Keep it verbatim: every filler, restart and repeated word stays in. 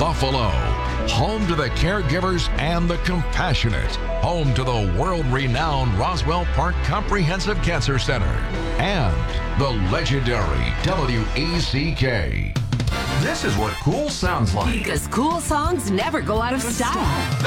Buffalo. Home to the caregivers and the compassionate. Home to the world-renowned Roswell Park Comprehensive Cancer Center. And the legendary W E C K. This is what cool sounds like. Because cool songs never go out of style.